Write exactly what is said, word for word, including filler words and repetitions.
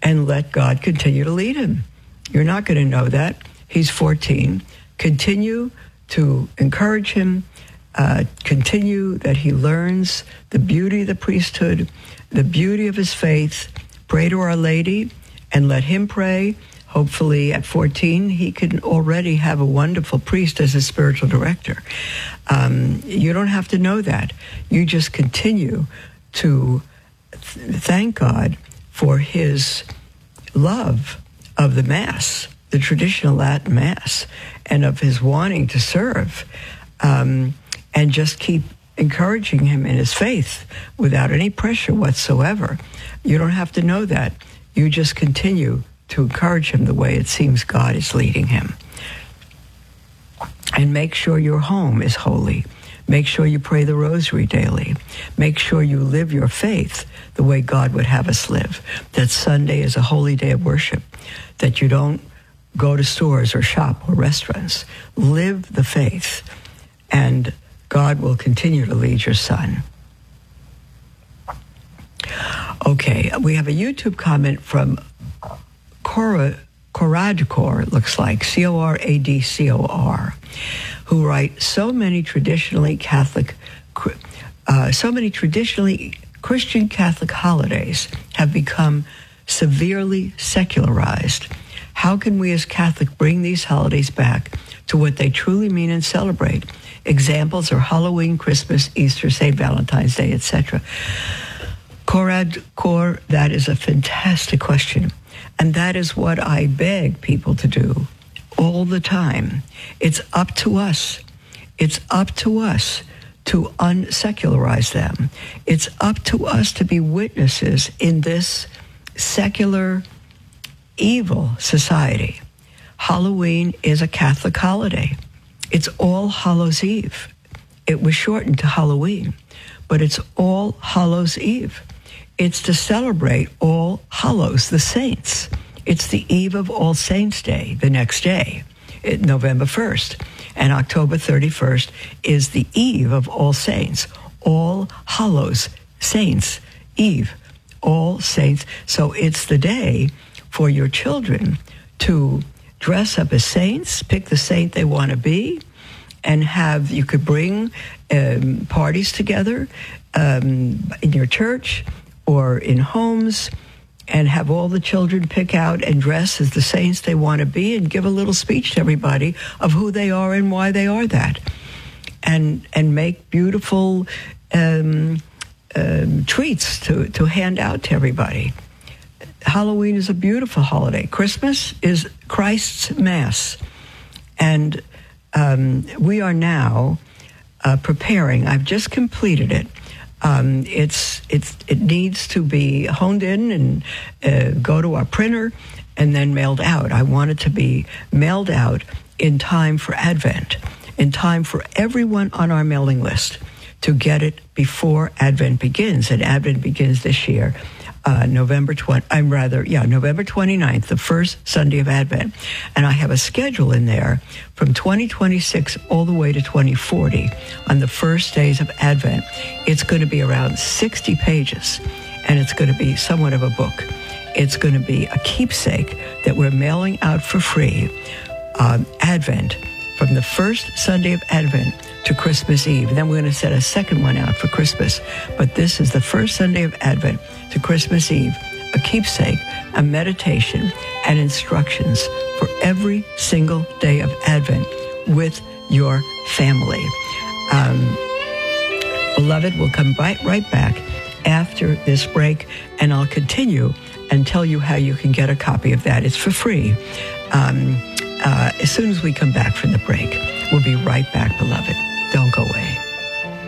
and let God continue to lead him. You're not going to know that. He's fourteen. Continue to encourage him. Uh, continue that he learns the beauty of the priesthood, the beauty of his faith. Pray to Our Lady and let him pray. Hopefully at fourteen, he can already have a wonderful priest as his spiritual director. Um, you don't have to know that. You just continue to th- thank God for his love of the Mass, the traditional Latin Mass, and of his wanting to serve. Um, and just keep encouraging him in his faith without any pressure whatsoever. You don't have to know that. You just continue to encourage him the way it seems God is leading him. And make sure your home is holy. Make sure you pray the rosary daily. Make sure you live your faith the way God would have us live. That Sunday is a holy day of worship. That you don't go to stores or shop or restaurants. Live the faith, and God will continue to lead your son. Okay, we have a YouTube comment from Cora, Coradcor, it looks like, C O R A D C O R, who write, so many traditionally Catholic, uh, so many traditionally Christian Catholic holidays have become severely secularized. How can we as Catholics bring these holidays back to what they truly mean and celebrate? Examples are Halloween, Christmas, Easter, Saint Valentine's Day, et cetera. Corad Cor, that is a fantastic question. And that is what I beg people to do all the time. It's up to us. It's up to us to unsecularize them. It's up to us to be witnesses in this secular, evil society. Halloween is a Catholic holiday. It's All Hallows Eve. It was shortened to Halloween, but it's All Hallows Eve. It's to celebrate All Hallows, the saints. It's the eve of All Saints' Day, the next day, November first. And October thirty-first is the eve of All Saints. All Hallows, Saints, Eve, All Saints. So it's the day for your children to dress up as saints, pick the saint they want to be, and have, you could bring um, parties together um, in your church or in homes, and have all the children pick out and dress as the saints they want to be, and give a little speech to everybody of who they are and why they are that. And and make beautiful um, um, treats to, to hand out to everybody. Halloween is a beautiful holiday. Christmas is Christ's Mass. And um, we are now uh, preparing. I've just completed it. Um, it's it's it needs to be honed in and uh, go to our printer and then mailed out. I want it to be mailed out in time for Advent, in time for everyone on our mailing list to get it before Advent begins. And Advent begins this year, uh, November twentieth. I'm rather, yeah, November twenty-ninth, the first Sunday of Advent. And I have a schedule in there from twenty twenty-six all the way to twenty forty on the first days of Advent. It's going to be around sixty pages, and it's going to be somewhat of a book. It's going to be a keepsake that we're mailing out for free, um, Advent, from the first Sunday of Advent to Christmas Eve. And then we're going to set a second one out for Christmas. But this is the first Sunday of Advent to Christmas Eve, a keepsake, a meditation, and instructions for every single day of Advent with your family. Um, beloved, we'll come right, right back after this break, and I'll continue and tell you how you can get a copy of that. It's for free. Um, uh, as soon as we come back from the break, we'll be right back, beloved. Don't go away.